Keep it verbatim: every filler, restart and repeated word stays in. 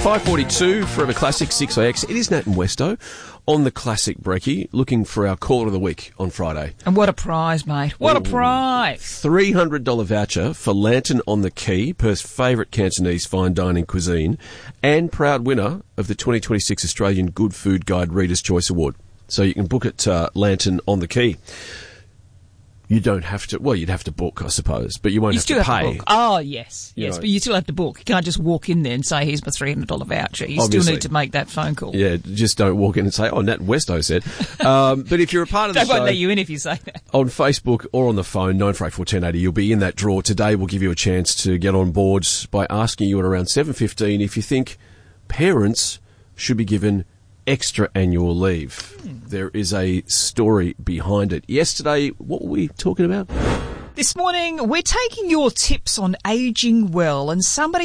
five forty-two, Forever Classic, six A X. It is Nat and Westo on the Classic Brekkie, looking for our Call of the Week on Friday. And what a prize, mate. What Ooh. a prize. three hundred dollars voucher for Lantern on the Quay, Perth's favourite Cantonese fine dining cuisine, and proud winner of the twenty twenty-six Australian Good Food Guide Reader's Choice Award. So you can book at uh, Lantern on the Quay. You don't have to, well, you'd have to book, I suppose, but you won't you have still to have pay. To book. Oh, yes, You yes, know. but you still have to book. You can't just walk in there and say, here's my three hundred dollars voucher. You Obviously. still need to make that phone call. Yeah, just don't walk in and say, oh, Nat Westo said. Um, but if you're a part of the They show... won't let you in if you say that. On Facebook or on the phone, nine four eight four, one zero eight zero, you'll be in that draw. Today we'll give you a chance to get on board by asking you at around seven fifteen if you think parents should be given extra annual leave. Hmm. There is a story behind it. Yesterday, what were we talking about? This morning, we're taking your tips on ageing well, and somebody